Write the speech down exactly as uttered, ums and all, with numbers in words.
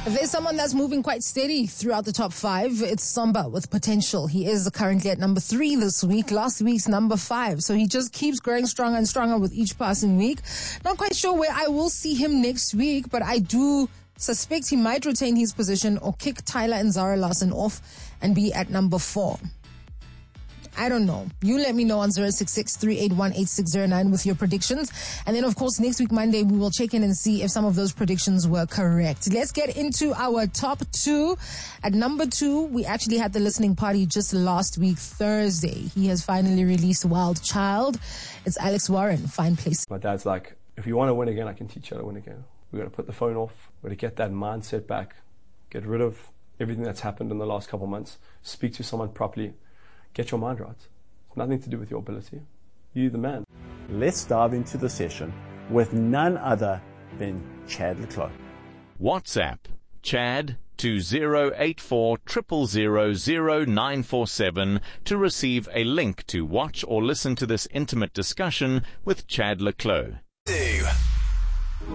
If there's someone that's moving quite steady throughout the top five, it's Samba with Potential. He is currently at number three this week, last week's number five. So he just keeps growing stronger and stronger with each passing week. Not quite sure where I will see him next week, but I do suspect he might retain his position or kick Tyler and Zara Larson off and be at number four. I don't know. You let me know on zero six six, three eight one, eight six zero nine with your predictions. And then, of course, next week, Monday, we will check in and see if some of those predictions were correct. Let's get into our top two. At number two, we actually had the listening party just last week, Thursday. He has finally released Wild Child. It's Alex Warren, Fine Place. My dad's like, if you want to win again, I can teach you how to win again. We've got to put the phone off. We've got to get that mindset back. Get rid of everything that's happened in the last couple of months. Speak to someone properly. Get your mind right. It's nothing to do with your ability. You're the man. Let's dive into the session with none other than Chad le Clos. WhatsApp Chad to zero eight four zero zero zero zero nine four seven to receive a link to watch or listen to this intimate discussion with Chad le Clos.